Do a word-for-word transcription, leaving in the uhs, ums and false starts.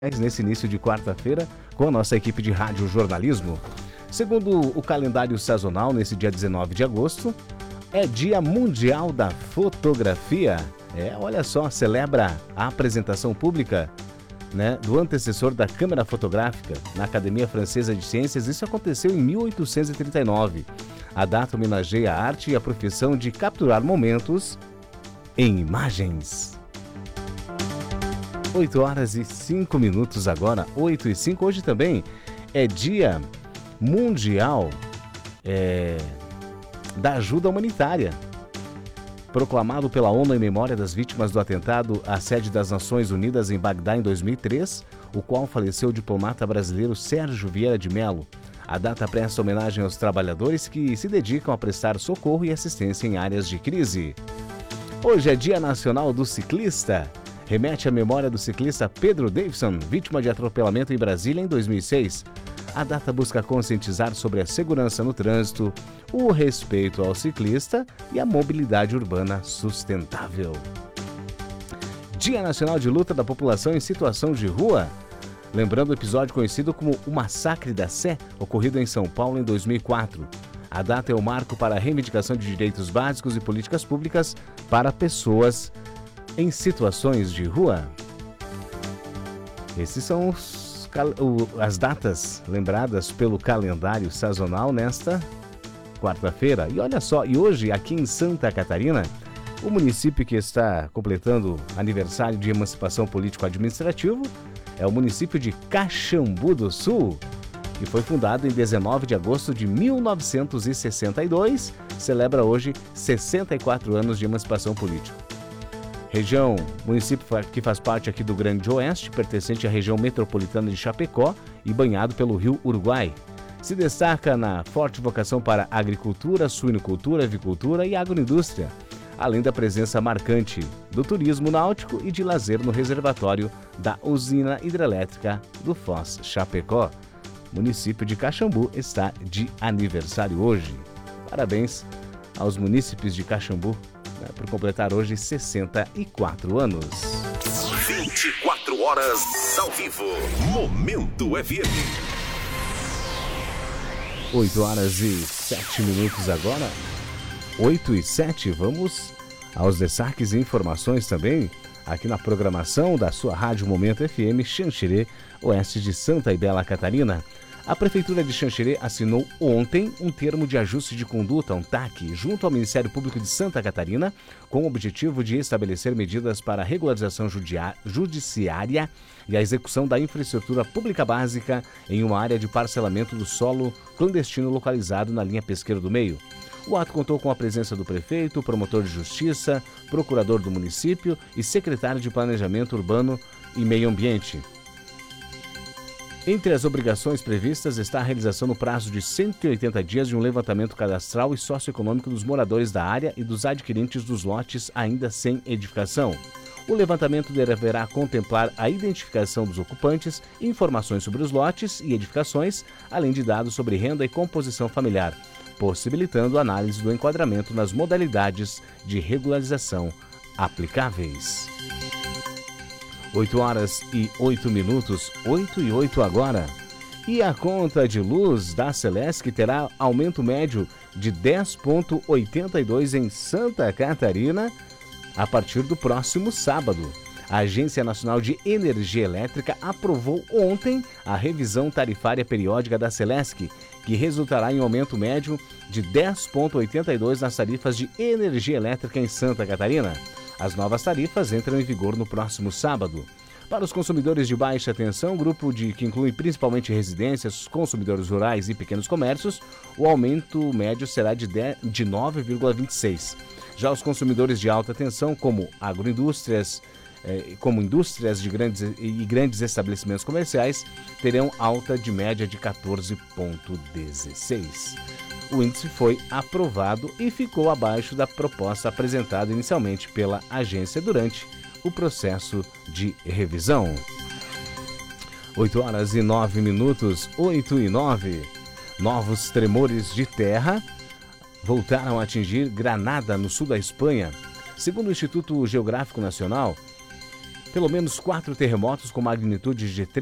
nesse início de quarta-feira com a nossa equipe de rádio jornalismo. Segundo o calendário sazonal, nesse dia dezenove de agosto, é Dia Mundial da Fotografia. É, olha só, celebra a apresentação pública, né, do antecessor da câmera fotográfica na Academia Francesa de Ciências. Isso aconteceu em mil oitocentos e trinta e nove. A data homenageia a arte e a profissão de capturar momentos em imagens. oito horas e cinco minutos agora, oito e cinco. Hoje também é Dia Mundial é, da Ajuda Humanitária, proclamado pela ONU em memória das vítimas do atentado à sede das Nações Unidas em Bagdá em dois mil e três, o qual faleceu o diplomata brasileiro Sérgio Vieira de Mello. A data presta homenagem aos trabalhadores que se dedicam a prestar socorro e assistência em áreas de crise. Hoje é Dia Nacional do Ciclista. Remete à memória do ciclista Pedro Davidson, vítima de atropelamento em Brasília em dois mil e seis. A data busca conscientizar sobre a segurança no trânsito, o respeito ao ciclista e a mobilidade urbana sustentável. Dia Nacional de Luta da População em Situação de Rua. Lembrando o episódio conhecido como o Massacre da Sé, ocorrido em São Paulo em dois mil e quatro. A data é o marco para a reivindicação de direitos básicos e políticas públicas para pessoas em situações de rua. Esses são os, as datas lembradas pelo calendário sazonal nesta quarta-feira. E olha só, e hoje aqui em Santa Catarina, o município que está completando aniversário de emancipação político-administrativo é o município de Caxambu do Sul, que foi fundado em dezenove de agosto de mil novecentos e sessenta e dois, celebra hoje sessenta e quatro anos de emancipação política. Região, município que faz parte aqui do Grande Oeste, pertencente à região metropolitana de Chapecó e banhado pelo rio Uruguai. Se destaca na forte vocação para agricultura, suinocultura, avicultura e agroindústria, além da presença marcante do turismo náutico e de lazer no reservatório da usina hidrelétrica do Foz Chapecó. O município de Caxambu está de aniversário hoje. Parabéns aos munícipes de Caxambu, né, por completar hoje sessenta e quatro anos. vinte e quatro horas ao vivo. Momento F M. oito horas e sete minutos agora. oito e sete. Vamos aos destaques e informações também aqui na programação da sua Rádio Momento F M Xanxerê, oeste de Santa e Bela Catarina. A Prefeitura de Xanxerê assinou ontem um termo de ajuste de conduta, um T A C, junto ao Ministério Público de Santa Catarina, com o objetivo de estabelecer medidas para a regularização judiciária e a execução da infraestrutura pública básica em uma área de parcelamento do solo clandestino localizado na linha Pesqueiro do Meio. O ato contou com a presença do prefeito, promotor de justiça, procurador do município e secretário de Planejamento Urbano e Meio Ambiente. Entre as obrigações previstas está a realização no prazo de cento e oitenta dias de um levantamento cadastral e socioeconômico dos moradores da área e dos adquirentes dos lotes ainda sem edificação. O levantamento deverá contemplar a identificação dos ocupantes, informações sobre os lotes e edificações, além de dados sobre renda e composição familiar, possibilitando a análise do enquadramento nas modalidades de regularização aplicáveis. oito horas e oito minutos, oito e oito agora. E a conta de luz da Celesc terá aumento médio de dez vírgula oitenta e dois em Santa Catarina a partir do próximo sábado. A Agência Nacional de Energia Elétrica aprovou ontem a revisão tarifária periódica da Celesc, que resultará em aumento médio de dez vírgula oitenta e dois nas tarifas de energia elétrica em Santa Catarina. As novas tarifas entram em vigor no próximo sábado. Para os consumidores de baixa tensão, grupo de, que inclui principalmente residências, consumidores rurais e pequenos comércios, o aumento médio será de, de nove vírgula vinte e seis. Já os consumidores de alta tensão, como agroindústrias, eh, como indústrias de grandes e grandes estabelecimentos comerciais, terão alta de média de quatorze vírgula dezesseis. O índice foi aprovado e ficou abaixo da proposta apresentada inicialmente pela agência durante o processo de revisão. oito horas e nove minutos, oito e nove. Novos tremores de terra voltaram a atingir Granada, no sul da Espanha. Segundo o Instituto Geográfico Nacional, Pelo menos quatro terremotos com magnitude de